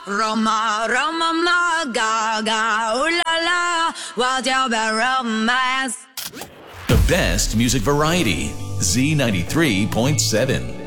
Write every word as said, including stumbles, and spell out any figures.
Roma, Roma, ma, gaga, ooh la la, what about romance? The best music variety. Z ninety-three point seven.